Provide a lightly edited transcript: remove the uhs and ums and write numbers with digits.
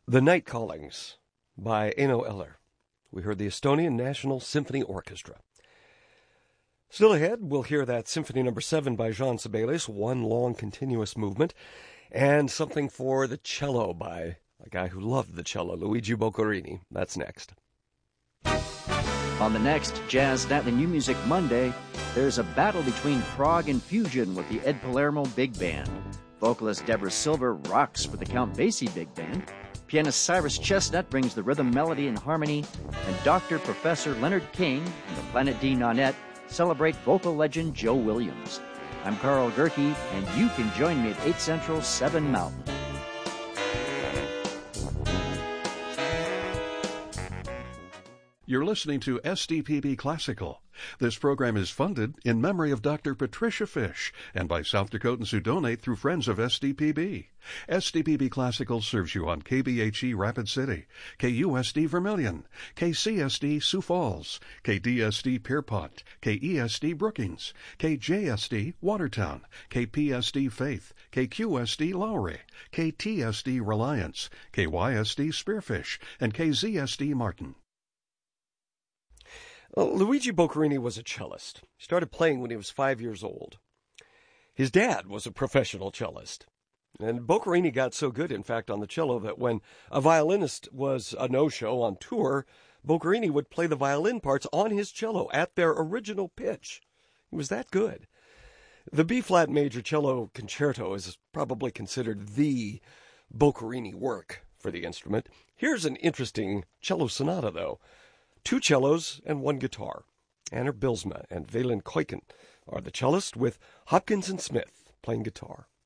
The Night Callings by Eino Eller. We heard the Estonian National Symphony Orchestra. Still ahead, we'll hear that Symphony No. 7 by Jean Sibelius, one long continuous movement, and something for the cello by a guy who loved the cello, Luigi Boccherini. That's next. On the next Jazz Nightly New Music Monday, there's a battle between prog and fusion with the Ed Palermo Big Band. Vocalist Deborah Silver rocks with the Count Basie Big Band. Pianist Cyrus Chestnut brings the rhythm, melody, and harmony. And Dr. Professor Leonard King and the Planet D Nonette celebrate vocal legend Joe Williams. I'm Carl Gerke, and you can join me at 8 Central, 7 Mountain. You're listening to SDPB Classical. This program is funded in memory of Dr. Patricia Fish and by South Dakotans who donate through Friends of SDPB. SDPB Classical serves you on KBHE Rapid City, KUSD Vermilion, KCSD Sioux Falls, KDSD Pierpont, KESD Brookings, KJSD Watertown, KPSD Faith, KQSD Lowry, KTSD Reliance, KYSD Spearfish, and KZSD Martin. Luigi Boccherini was a cellist. He started playing when he was 5 years old. His dad was a professional cellist. And Boccherini got so good, in fact, on the cello that when a violinist was a no-show on tour, Boccherini would play the violin parts on his cello at their original pitch. He was that good. The B-flat major cello concerto is probably considered the Boccherini work for the instrument. Here's an interesting cello sonata, though. 2 cellos and 1 guitar. Anner Bylsma and Valen Kuiken are the cellist, with Hopkins and Smith playing guitar.